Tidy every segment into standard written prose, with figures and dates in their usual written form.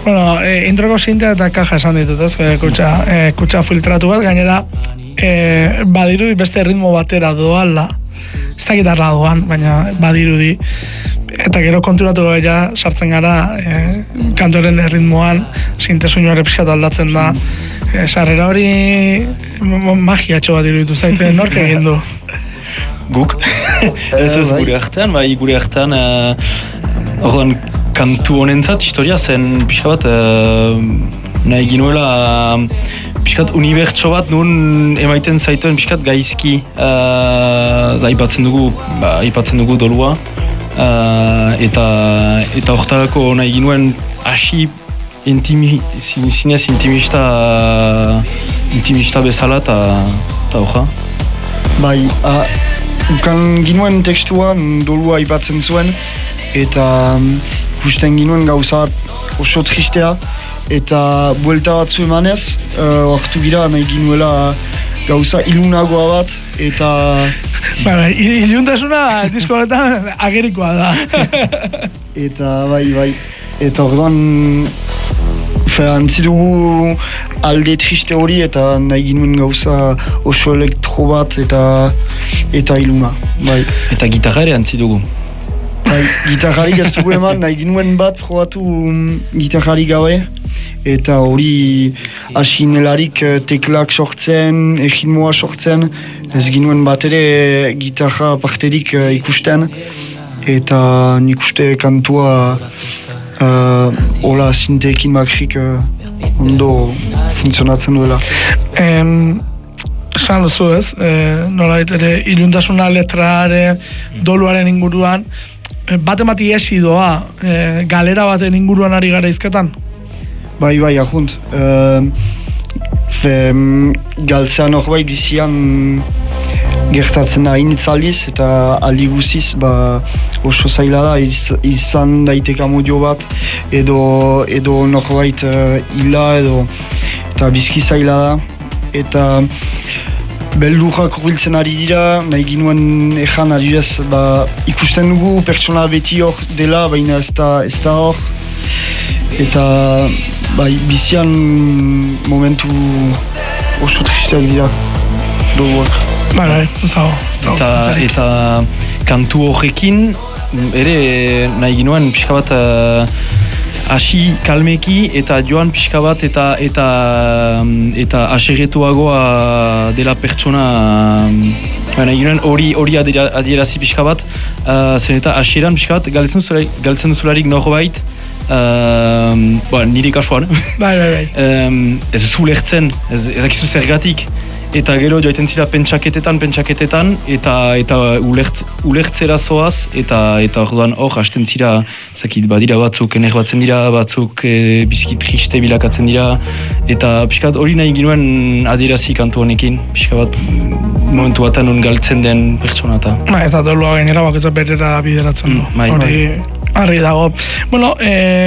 Bueno, introko sintea eta kaja esan ditut, ez? Kutsa filtratu bat, gainera badirudi beste ritmo batera doala. Ez da gitarra doan, baina badirudi. Eta gero konturatu ja sartzen gara kantoren ritmoan, sinte soinua ere pixkat aldatzen da. Sarrera hori magiatxo bat iruditu zaite, nork egin du? Guk? Ez gure artean, gure artean orduan kantu honentzat historia zen pixka bat nahi ginuela pixkat unibertso bat nun emaiten zaituen pixkat gaizki aipatzen dugu dolua eta hortarako nahi ginuen hasi zinez intimista bezala eta horra. Bai, ukan ginuen tekstuan dolua aipatzen zuen eta ikusten ginuen gauza oso tristea eta buelta batzu emanez ortu gira nahi ginuela gauza ilunagoa bat eta iluntasuna disko honetan agerikoa da. Eta bai eta orduan antzi dugu alde triste hori eta nahi ginuen gauza oso elektro bat eta iluna, bai. Eta gitarra ere antzi dugu. Bai, gitarrarik ez dugu eman, nahi ginuen bat probatu gitarrarik gabe eta hori asinelarik teklak sortzen, ritmoa sortzen, ez ginuen bat ere gitarra parterik ikusten eta nik uste kantua hola sinteekin makrik ondo funtzionatzen duela. Esan duzu ez, nolait ere iluntasuna letrare doluaren inguruan, bat emati esi doa, galera baten inguruan ari gara izketan? Bai, ahunt. Galtzean hor bizian gertatzen da initzaliz eta aldi guziz oso zaila da izan daitek amodio bat edo norbait hila eta bizki zaila da eta beldurrak hurbiltzen ari dira, nahi ginuen ejan adibidez ikusten dugu pertsona beti hor dela, baina ez da hor eta bizian momentu oso tristeak dira duguak. Eta kantu horrekin ere nahi ginuen pixka bat hasi kalmeki eta joan pixka bat eta asegetuagoa dela pertsona nahi ginen hori adierazi pixka bat zen eta hasieran pixka bat galtzen duzularik norbait nire kasuan ez duzu lehtzen, ez dakizu zergatik eta gero joaiten zira pentsaketetan eta ulertzera zoaz eta orduan hor hasten zira badira batzuk enerbatzen dira, batzuk bizki triste bilakatzen dira eta pixkat hori nahi ginuen adierazi kantu honekin pixka bat momentu batan non galtzen den pertsona eta dolua gainera baketza berera bideratzen du hori argi dago. Bueno,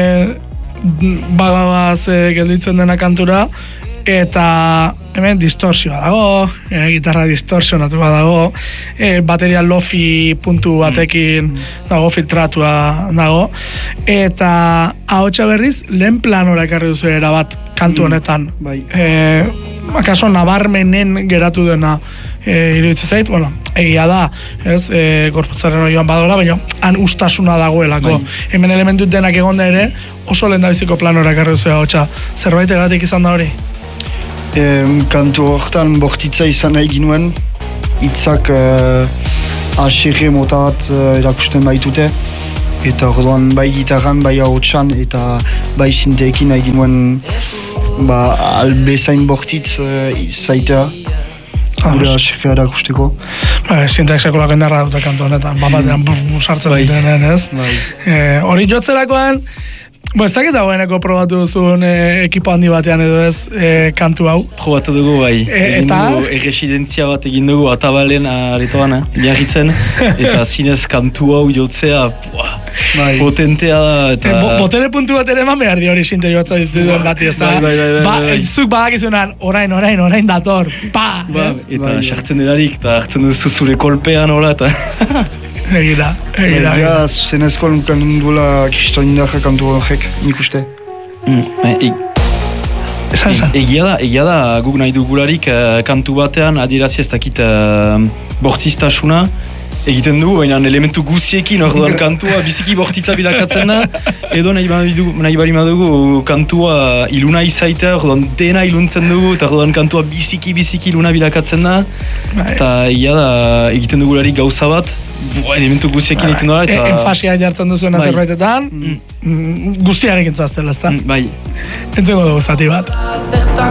bagaz gelditzen dena kantura eta hemen distorsioa dago, gitarra distorsionatu dago, bateria lofi puntu batekin dago, filtratua dago, eta ahotsa berriz lehen planora ekarri duzu erabat kantu honetan. Akaso nabarmenen geratu dena iruditzen zait, egia da, ez, gorputzaren oioan badola, baina han ustasuna dagoelako. Hemen elementu denak egonda ere, oso lehendabiziko planora ekarri duzu ahotsa. Zerbait egatik izan da hori? Kantu horretan bortitza izan nahi ginuen, hitzak aserre mota bat erakusten baitute eta orduan bai gitarran, bai ahotsan eta bai sinteekin nahi ginuen albezain bortitz izaitea gure aserrea erakusteko. Sinteak sekolako indarra dute kantu honetan, batean sartzen direnen, ez? Hori jotzerakoan, ez dakit dagoeneko probatu duzun ekipo handi batean edo ez kantu hau? Probatu dugu bai. Eta? Erresidentzia bat egin dugu Atabalen aretoan, jarritzen, eta zinez kantu hau jotzea potentea da. Botere puntu bat ere eman behar di hori sinte joatza dituen bati, ez da? Zuk badakizunan, orain dator, eta sartzen delarik, eta hartzen duzu zure kolpean hola, eta... Egira. Zuzenezko nukan duela Kristo Indarra kantu horrek, nik uste. Egia da guk nahi dugularik kantu batean adierazi ez dakit bortzistasuna egiten dugu, baina elementu guziekin orduan kantua biziki bortitza bilakatzen da, edo nahi bari madugu kantua iluna izaitea, orduan dena iluntzen dugu, eta orduan kantua biziki iluna bilakatzen da, eta egia da egiten dugularik gauza bat, elementu guziekin egiten doa, eta... Enfasia jartzen duzuena zerbaitetan, guztiarekin zuaztela, ezta? Bai. Entzeko dugu zati bat.